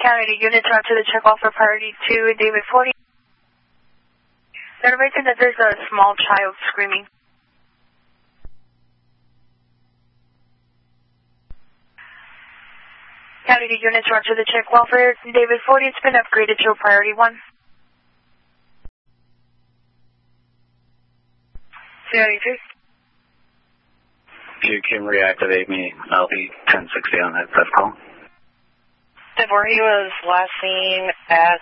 County units are to the check off for priority 2, David 40. They're advising that there's a small child screaming. County units are to the check off for David 40. It's been upgraded to a priority 1. County 2. If you can reactivate me, I'll be 1060 on that theft call. Where he was last seen at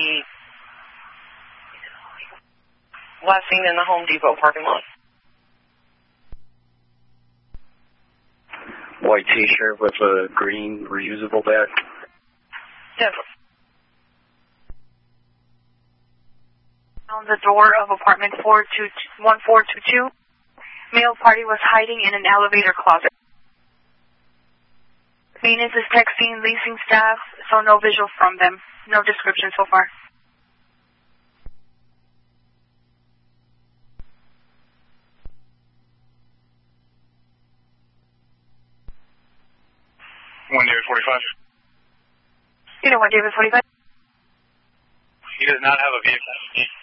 last seen in the Home Depot parking lot. White t-shirt with a green reusable bag. On the door of apartment 1422, male party was hiding in an elevator closet. Maintenance is texting leasing staff, so no visual from them. No description so far. One David 45. You know what, David 45? He does not have a vehicle.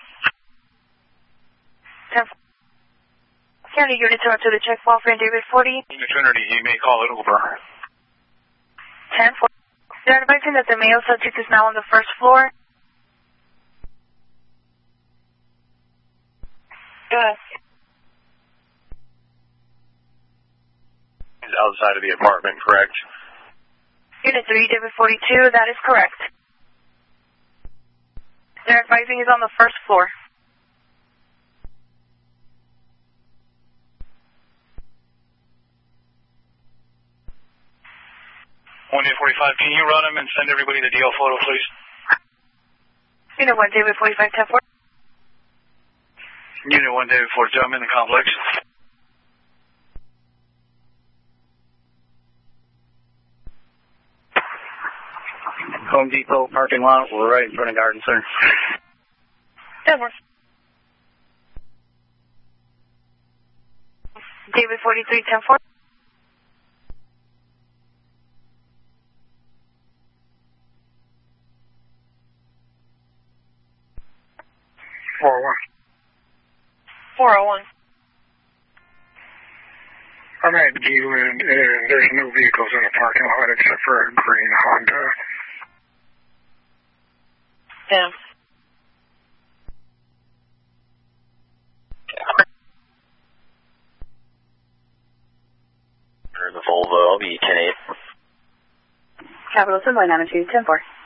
10. County units are to the check wall for David 40. In Trinity, he may call it Uber. 10-4. They're advising that the male subject is now on the first floor. Go ahead. He's outside of the apartment, correct? Unit 3, David 42, that is correct. They're advising he's on the first floor. One David 45, can you run him and send everybody the DL photo, please? Unit 1, David 45, 10-4. Unit 1, David 42, I'm in the complex. Home Depot parking lot, we're right in front of Garden Center. 10-4. David 43, 10-4. $401. I'm at View, and there's no vehicles in the parking lot except for a green Honda. Yeah. There's a Volvo, I'll be 10-8. Capital Assembly 902, 10-4.